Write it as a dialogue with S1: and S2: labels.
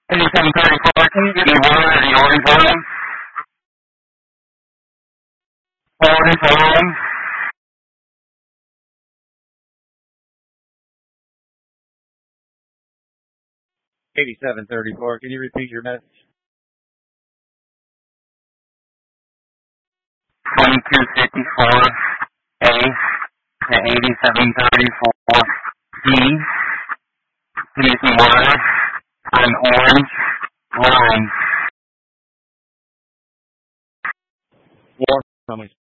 S1: 8734, can you give me water at the orange line? Orange line.
S2: 8734, can you repeat your message?
S1: 2254A to 8734B. Need some water for an orange line.
S2: War,